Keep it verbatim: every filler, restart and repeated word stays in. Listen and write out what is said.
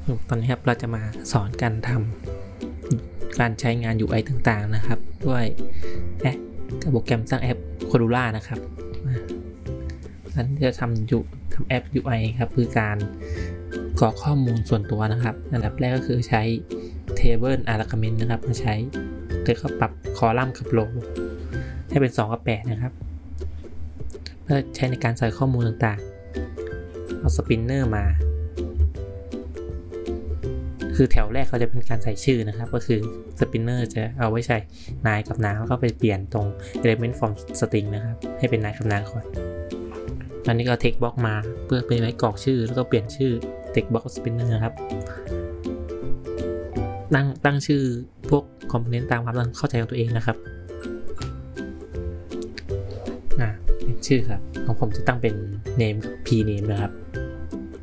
ตอนนี้ครับเราจะมาสอนการทำการใช้งาน ยู ไอ ต่างๆนะครับด้วยแอปกับโปรแกรมสร้างแอป Cordula นะครับนั้นจะทำอยู่ทำแอป ยู ไอ ครับคือการกรอกข้อมูลส่วนตัวนะครับอันดับแรกก็คือใช้ Table Argument นะครับมาใช้โดยเขาปรับคอลัมน์กับโรให้เป็นสองกับแปดนะครับเพื่อใช้ในการใส่ข้อมูลต่างๆเอาสปินเนอร์มาคือแถวแรกเขาจะเป็นการใส่ชื่อนะครับก็คือสปินเนอร์จะเอาไว้ใส่นายกับนางแล้วก็ไปเปลี่ยนตรง element from string นะครับให้เป็นนายกับนางก่อนตอนนี้ก็ text box มาเพื่อไปไว้กรอกชื่อแล้วก็เปลี่ยนชื่อ text box spinner ครับตั้งตั้งชื่อพวกคอมโพเนนต์ตามความเข้าใจของตัวเองนะครับอ่าชื่อครับของผมจะตั้งเป็น name กับ p name นะครับ